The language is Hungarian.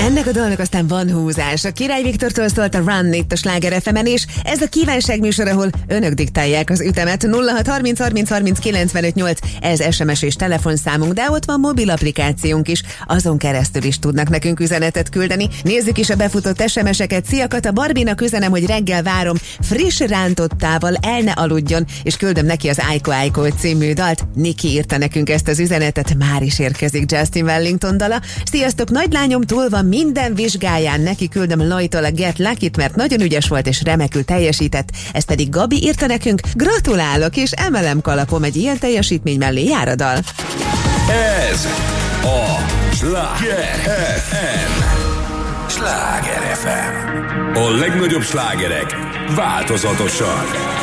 Ennek a dalnak aztán van húzás. A Király Viktortól szólt a Run itt a Sláger FM-en, és ez a kívánság műsor, ahol önök diktálják az ütemet. 0630 30 30 95 8, ez SMS és telefonszámunk, de ott van mobil applikációnk is, azon keresztül is tudnak nekünk üzenetet küldeni. Nézzük is a befutott SMS-eket. Szia Kata, Barbinak üzenem, hogy reggel várom friss rántottával, el ne aludjon, és küldöm neki az Aiko Aiko című dalt. Niki írta nekünk ezt az üzenetet, már is érkezik Justin Wellington dala. Sziasztok, nagylányom túl van minden vizsgáján, neki küldöm Lojtól a Get Lucky-t, mert nagyon ügyes volt és remekül teljesített. Ezt pedig Gabi írta nekünk, gratulálok, és emelem kalapom, egy ilyen teljesítmény mellé jár a dal. Ez a Sláger FM. Sláger FM. A legnagyobb slágerek változatosan.